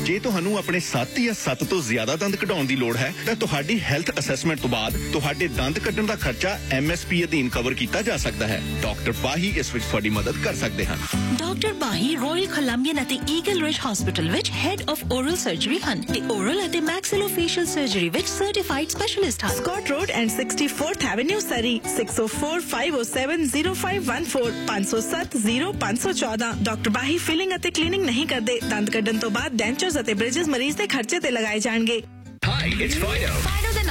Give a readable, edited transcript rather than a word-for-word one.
ਜੇ ਤੁਹਾਨੂੰ ਆਪਣੇ 7 ਜਾਂ 7 ਤੋਂ ਜ਼ਿਆਦਾ ਦੰਦ ਕਢਾਉਣ ਦੀ ਲੋੜ ਹੈ ਤਾਂ ਤੁਹਾਡੀ ਹੈਲਥ ਅਸੈਸਮੈਂਟ ਤੋਂ ਬਾਅਦ ਤੁਹਾਡੇ ਦੰਦ ਕੱਢਣ ਦਾ ਖਰਚਾ MSP ਅਧੀਨ ਕਵਰ ਕੀਤਾ ਜਾ ਸਕਦਾ ਹੈ। ਡਾਕਟਰ ਬਾਹੀ ਇਸ ਵਿੱਚ ਤੁਹਾਡੀ ਮਦਦ ਕਰ ਸਕਦੇ ਹਨ। ਡਾਕਟਰ ਬਾਹੀ ਰਾਇਲ ਕੋਲੰਬੀਅਨ ਅਤੇ ਈਗਲ ਰਿਜ ਹਸਪੀਟਲ ਵਿੱਚ ਹੈਡ ਆਫ ਓਰਲ ਸਰਜਰੀ ਹਨ ਤੇ ਓਰਲ ਅਤੇ ਮੈਕਸਿਲੋਫੇਸ਼ੀਅਲ ਸਰਜਰੀ ਵਿੱਚ ਸਰਟੀਫਾਈਡ ਸਪੈਸ਼ਲਿਸਟ ਹਨ। Scott Road and 64th Avenue, Surrey, 6045070514 507-0514। Doctor ਬਾਹੀ filling ਅਤੇ ਕਲੀਨਿੰਗ ਨਹੀਂ ਕਰਦੇ। ਦੰਦ ਕੱਢਣ ਤੋਂ ਬਾਅਦ ਡੈਂਚਰਸ ਅਤੇ ਬ੍ਰਿਜਸ ਮਰੀਜ਼ ਦੇ ਖਰਚੇ ਤੇ ਲਗਾਏ ਜਾਣਗੇ। Hi, it's Fido. Fido ਦੇ